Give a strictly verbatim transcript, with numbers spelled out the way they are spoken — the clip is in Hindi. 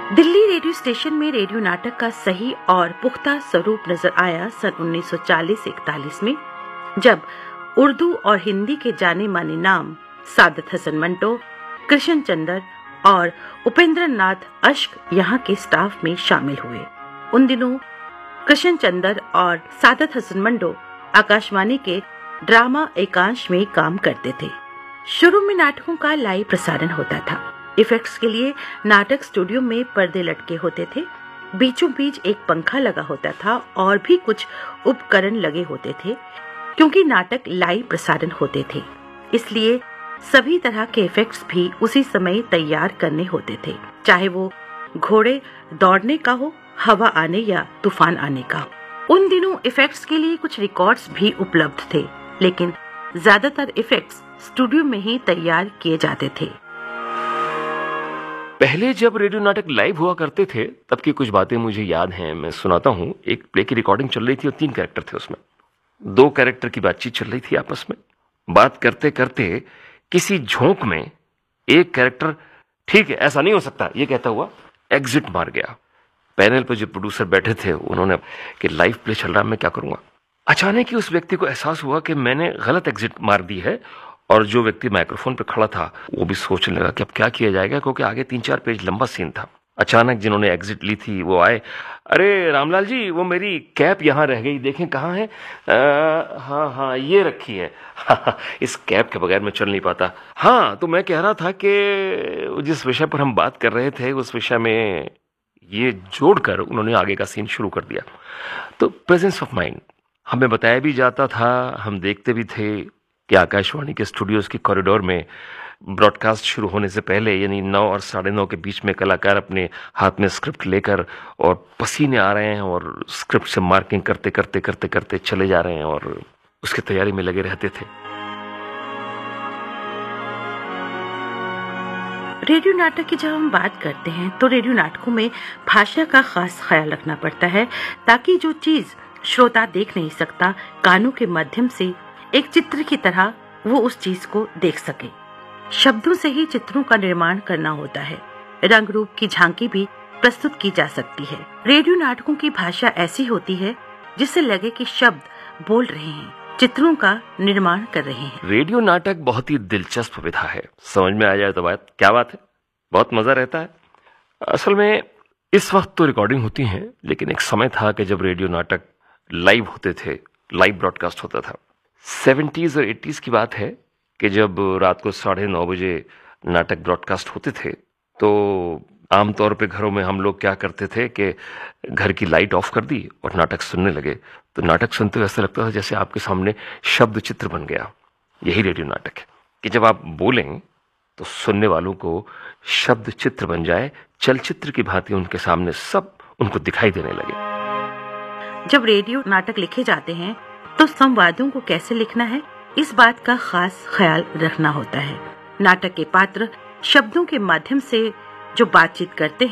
दिल्ली रेडियो स्टेशन में रेडियो नाटक का सही और पुख्ता स्वरूप नजर आया सन उन्नीस सौ चालीस इकतालीस में, जब उर्दू और हिंदी के जाने माने नाम सादत हसन मंटो, कृष्ण चंद्र और उपेंद्र नाथ अश्क यहाँ के स्टाफ में शामिल हुए। उन दिनों कृष्ण चंद्र और सादत हसन मंटो आकाशवाणी के ड्रामा एकांश में काम करते थे। शुरू में नाटकों का लाइव प्रसारण होता था। इफेक्ट्स के लिए नाटक स्टूडियो में पर्दे लटके होते थे, बीचों बीच एक पंखा लगा होता था और भी कुछ उपकरण लगे होते थे। क्योंकि नाटक लाइव प्रसारण होते थे, इसलिए सभी तरह के इफेक्ट्स भी उसी समय तैयार करने होते थे, चाहे वो घोड़े दौड़ने का हो, हवा आने या तूफान आने का हो। उन दिनों इफेक्ट्स के लिए कुछ रिकॉर्ड्स भी उपलब्ध थे, लेकिन ज्यादातर इफेक्ट्स स्टूडियो में ही तैयार किए जाते थे। पहले जब रेडियो नाटक लाइव हुआ करते थे तब की कुछ बातें मुझे याद हैं, मैं सुनाता हूँ। एक प्ले की रिकॉर्डिंग चल रही थी और तीन कैरेक्टर थे उसमें। दो कैरेक्टर की बातचीत चल रही थी आपस में। बात करते करते किसी झोंक में एक कैरेक्टर ठीक है ऐसा नहीं हो सकता ये कहता हुआ एग्जिट मार गया। पैनल पर जो प्रोड्यूसर बैठे थे उन्होंने कि लाइव प्ले चल रहा है, मैं क्या करूंगा। अचानक ही उस व्यक्ति को एहसास हुआ कि मैंने गलत एग्जिट मार दी है, और जो व्यक्ति माइक्रोफोन पर खड़ा था वो भी सोचने लगा कि अब क्या किया जाएगा, क्योंकि आगे तीन चार पेज लंबा सीन था। अचानक जिन्होंने एग्जिट ली थी वो आए, अरे रामलाल जी वो मेरी कैप यहाँ रह गई, देखें कहाँ है। आ, हाँ हाँ ये रखी है। इस कैप के बगैर मैं चल नहीं पाता। हाँ तो मैं कह रहा था कि जिस विषय पर हम बात कर रहे थे उस विषय में ये जोड़कर उन्होंने आगे का सीन शुरू कर दिया। तो प्रेजेंस ऑफ माइंड हमें बताया भी जाता था, हम देखते भी थे कि आकाशवाणी के स्टूडियोज के कॉरिडोर में ब्रॉडकास्ट शुरू होने से पहले यानी नौ और साढ़े नौ के बीच में कलाकार अपने हाथ में स्क्रिप्ट लेकर और पसीने आ रहे हैं और स्क्रिप्ट से मार्किंग करते करते करते करते चले जा रहे हैं और उसकी तैयारी में लगे रहते थे। रेडियो नाटक की जब हम बात करते हैं तो रेडियो नाटकों में भाषा का खास ख्याल रखना पड़ता है, ताकि जो चीज श्रोता देख नहीं सकता, कानों के माध्यम से एक चित्र की तरह वो उस चीज को देख सके। शब्दों से ही चित्रों का निर्माण करना होता है। रंग रूप की झांकी भी प्रस्तुत की जा सकती है। रेडियो नाटकों की भाषा ऐसी होती है जिससे लगे कि शब्द बोल रहे हैं, चित्रों का निर्माण कर रहे हैं। रेडियो नाटक बहुत ही दिलचस्प विधा है। समझ में आ जाए तो बात क्या बात है, बहुत मजा रहता है। असल में इस वक्त तो रिकॉर्डिंग होती है, लेकिन एक समय था कि जब रेडियो नाटक लाइव होते थे, लाइव ब्रॉडकास्ट होता था। सेवेंटीज और एटीज की बात है कि जब रात को साढ़े नौ बजे नाटक ब्रॉडकास्ट होते थे तो आमतौर पे घरों में हम लोग क्या करते थे कि घर की लाइट ऑफ कर दी और नाटक सुनने लगे। तो नाटक सुनते हुए ऐसा लगता था जैसे आपके सामने शब्द चित्र बन गया। यही रेडियो नाटक है कि जब आप बोलें तो सुनने वालों को शब्द चित्र बन जाए, चलचित्र की भांति उनके सामने सब उनको दिखाई देने लगे। जब रेडियो नाटक लिखे जाते हैं तो संवादों को कैसे लिखना है, इस बात का खास ख्याल रखना होता है। नाटक के पात्र शब्दों के माध्यम से जो बातचीत करते हैं